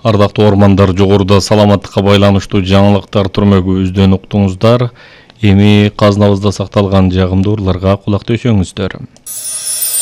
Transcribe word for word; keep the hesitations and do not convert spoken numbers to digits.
Ардактуу ормандар, жогоруда саламаттыкка байланыштуу жаңылыктар түрмөгүбүздөн уктуңуздар. Эми казынабызда сакталган жагымдуу ырларга кулак төшөңүздөр.